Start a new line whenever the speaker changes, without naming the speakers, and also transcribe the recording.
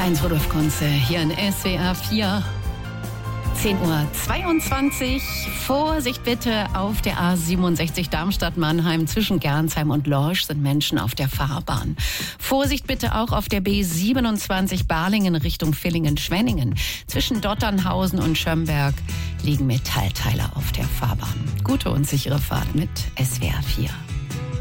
Heinz-Rudolf Kunze hier in SWR 4. 10:22 Uhr. Vorsicht bitte auf der A67 Darmstadt-Mannheim. Zwischen Gernsheim und Lorsch sind Menschen auf der Fahrbahn. Vorsicht bitte auch auf der B27 Balingen Richtung Villingen-Schwenningen. Zwischen Dotternhausen und Schömberg liegen Metallteile auf der Fahrbahn. Gute und sichere Fahrt mit SWR 4.